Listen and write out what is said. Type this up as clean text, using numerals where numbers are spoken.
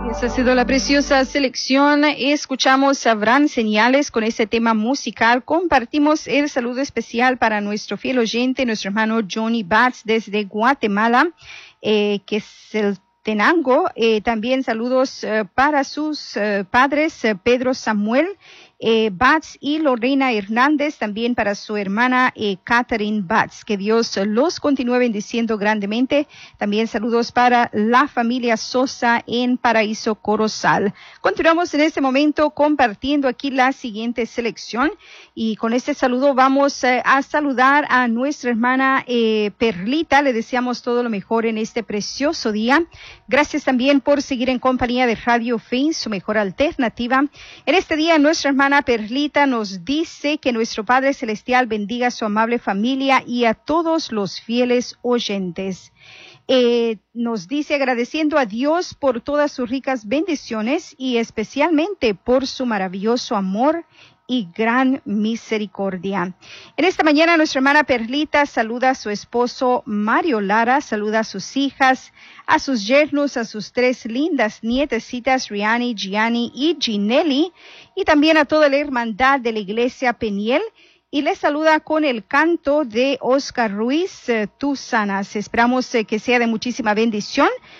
Esa ha sido la preciosa selección. Escuchamos Habrán Señales con ese tema musical. Compartimos el saludo especial para nuestro fiel oyente, nuestro hermano Johnny Batts desde Guatemala, que es el Tenango. También saludos para sus padres, Pedro Samuel Batts y Lorena Hernández, también para su hermana Catherine Batts. Que Dios los continúe bendiciendo grandemente. También saludos para la familia Sosa en Paraíso Corozal. Continuamos en este momento compartiendo aquí la siguiente selección, y con este saludo vamos a saludar a nuestra hermana Perlita. Le deseamos todo lo mejor en este precioso día. Gracias también por seguir en compañía de Radio Fe, su mejor alternativa. En este día nuestra hermana Perlita nos dice que nuestro Padre Celestial bendiga a su amable familia y a todos los fieles oyentes. Nos dice agradeciendo a Dios por todas sus ricas bendiciones y especialmente por su maravilloso amor y gran misericordia. En esta mañana nuestra hermana Perlita saluda a su esposo Mario Lara, saluda a sus hijas, a sus yernos, a sus 3 lindas nietecitas, Riani, Gianni y Ginelli, y también a toda la hermandad de la iglesia Peniel, y les saluda con el canto de Oscar Ruiz, Tú sanas. Esperamos que sea de muchísima bendición.